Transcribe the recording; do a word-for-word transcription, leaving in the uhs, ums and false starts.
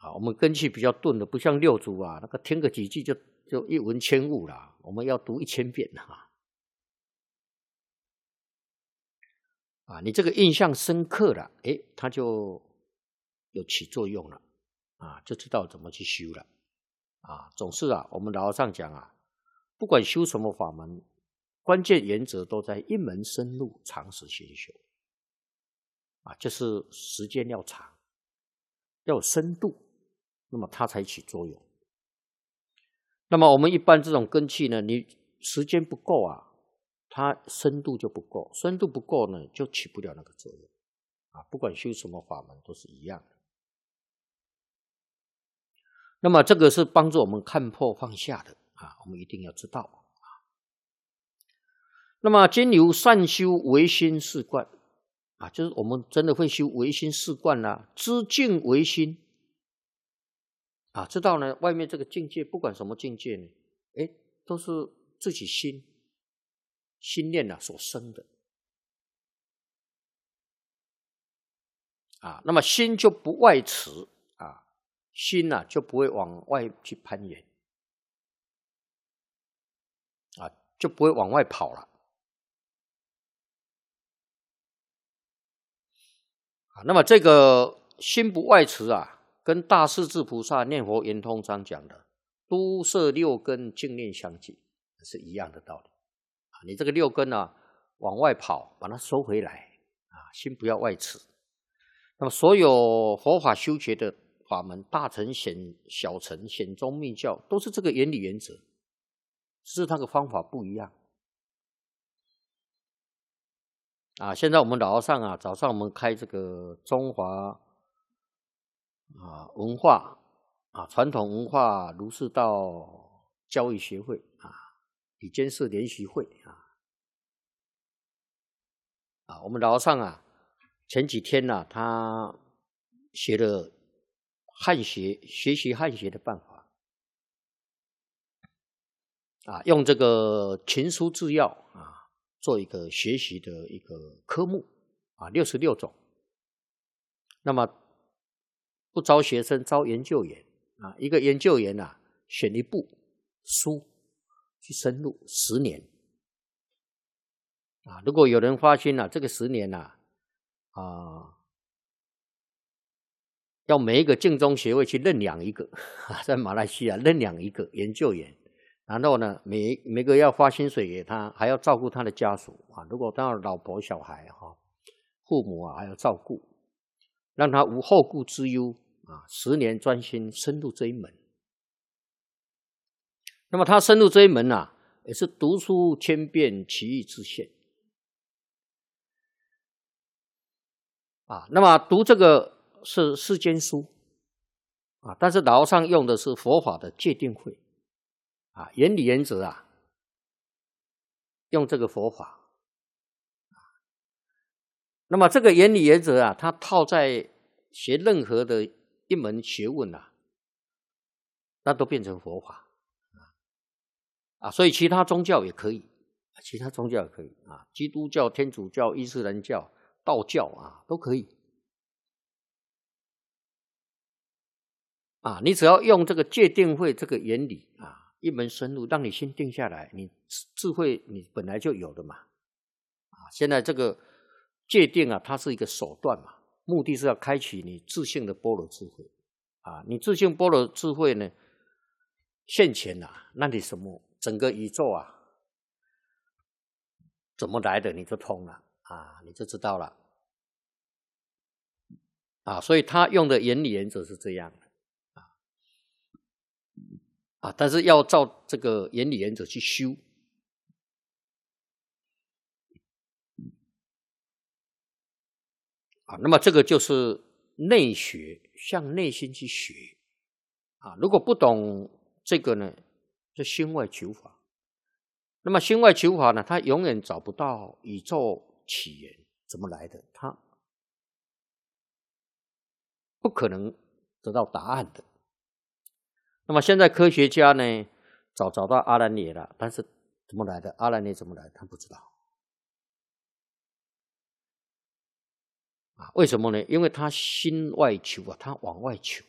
啊，我们根器比较钝的，不像六祖啊，那个听个几句就就一闻千悟了。我们要读一千遍啊！啊，你这个印象深刻了，哎，它就有起作用了，啊，就知道怎么去修了。啊，总是啊，我们老和尚讲啊，不管修什么法门，关键原则都在一门深入，长时先修。啊，就是时间要长，要有深度，那么它才起作用。那么我们一般这种根器呢，你时间不够啊，它深度就不够，深度不够呢，就起不了那个作用。啊，不管修什么法门都是一样的。那么这个是帮助我们看破放下的啊，我们一定要知道。那么经由善修唯心是观啊，就是我们真的会修唯心是观啦，知境唯心啊，知道呢，外面这个境界不管什么境界呢，哎，都是自己心心念啊所生的啊，那么心就不外驰啊，心啊就不会往外去攀岩啊，就不会往外跑了。啊，那么这个心不外驰啊，跟大势至菩萨念佛圆通章讲的都摄六根净念相继是一样的道理啊。你这个六根啊往外跑，把它收回来啊，心不要外驰。那么所有佛法修学的法门，大乘、显小乘、显宗、密教，都是这个原理原则，只是它的方法不一样。啊，现在我们老和尚啊，早上我们开这个中华啊文化啊传统文化儒释道教育协会啊理监事联席会啊啊，我们老和尚啊前几天呢、啊，他写了汉学学习汉学的办法啊，用这个群书治要啊。做一个学习的一个科目啊，六十六种。那么不招学生，招研究员啊，一个研究员啊，选一部书去深入十年啊。如果有人发现了、啊、这个十年啊，啊，要每一个净宗学会去认养一个啊，在马来西亚认养一个研究员。然后呢，每每个要发薪水给他，还要照顾他的家属啊。如果他有老婆小孩哈，父母啊还要照顾，让他无后顾之忧啊。十年专心深入这一门。那么他深入这一门啊，也是读书千遍，其义自现啊。那么读这个是世间书啊，但是老和尚用的是佛法的戒定慧。啊，原理原则啊，用这个佛法。那么这个原理原则啊，它套在学任何的一门学问啊，那都变成佛法啊。所以其他宗教也可以，其他宗教也可以啊，基督教、天主教、伊斯兰教、道教啊，都可以啊。你只要用这个戒定慧这个原理啊。一门深入，让你心定下来，你智慧你本来就有的嘛，啊，现在这个戒定啊，它是一个手段嘛，目的是要开启你自性的般若智慧，啊，你自性般若智慧呢现前啊，那你什么整个宇宙啊怎么来的你就通了啊，你就知道了，啊，所以他用的原理原则是这样的。啊，但是要照这个原理原则去修啊，那么这个就是内学，向内心去学啊。如果不懂这个呢，就心外求法。那么心外求法呢，他永远找不到宇宙起源怎么来的，他不可能得到答案的。那么现在科学家呢，找找到阿兰耶了，但是怎么来的？阿兰耶怎么来的？他不知道啊？为什么呢？因为他心外求啊，他往外求